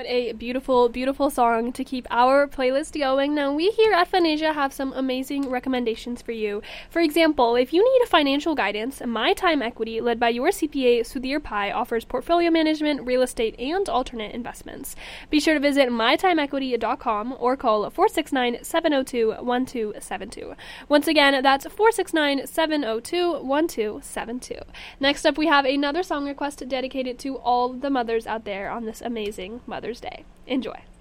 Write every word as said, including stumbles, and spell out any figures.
a beautiful, beautiful song to keep our playlist going. Now, we here at Finasia have some amazing recommendations for you. For example, if you need financial guidance, My Time Equity, led by your C P A, Sudhir Pai, offers portfolio management, real estate, and alternate investments. Be sure to visit my time equity dot com or call four six nine, seven zero two, one two seven two. Once again, that's four six nine, seven zero two, one two seven two. Next up, we have another song request dedicated to all the mothers out there on this amazing Mother's Day. Enjoy.